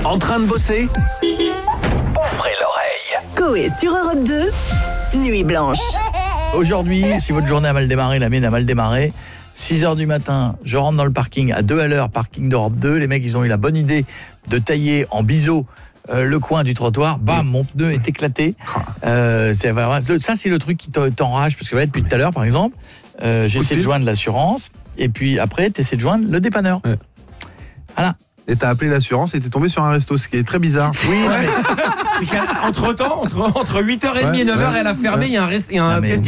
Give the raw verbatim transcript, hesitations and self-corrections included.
En train de bosser? Ouvrez l'oreille. Coé sur Europe deux, Nuit Blanche. Aujourd'hui, si votre journée a mal démarré, la mienne a mal démarré, six heures du matin, je rentre dans le parking à deux à l'heure, parking d'Europe deux. Les mecs, ils ont eu la bonne idée de tailler en biseau euh, le coin du trottoir. Bam, mon pneu est éclaté. Euh, c'est, ça, c'est le truc qui t'enrage. Parce que ouais, depuis tout à l'heure, par exemple, euh, j'essaie de joindre l'assurance. Et puis après, tu essaies de joindre le dépanneur. Ouais. Voilà. Et t'as appelé l'assurance et t'es tombé sur un resto, ce qui est très bizarre. Oui, non, mais... C'est qu'entre temps, entre, entre huit heures trente ouais, et neuf heures, ouais, elle a fermé, il ouais. y a un, rest, y a un